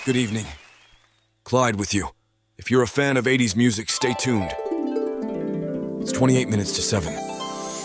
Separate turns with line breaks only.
Good evening. Clyde with you. If you're a fan of 80s music, stay tuned. It's 28 minutes to 7.